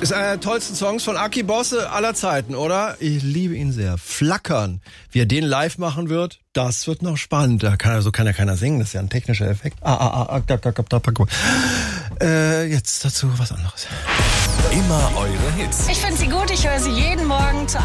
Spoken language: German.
Ist einer der tollsten Songs von Aki Bosse aller Zeiten, oder? Ich liebe ihn sehr. Flackern. Wie er den live machen wird, das wird noch spannend. So kann ja keiner singen, das ist ja ein technischer Effekt. Jetzt dazu was anderes. Immer eure Hits. Ich finde sie gut, ich höre sie jeden Morgen zur